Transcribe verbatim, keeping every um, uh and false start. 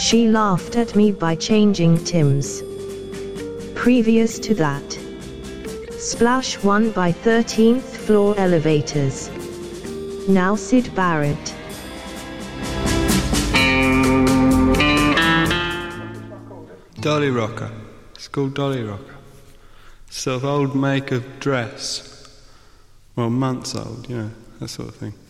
She laughed at me by changing Tim's. Previous to that, Splash won by thirteenth floor elevators. Now Syd Barrett. Dolly Rocker. It's called Dolly Rocker. Sort of old make of dress. Well, months old, you know, that sort of thing.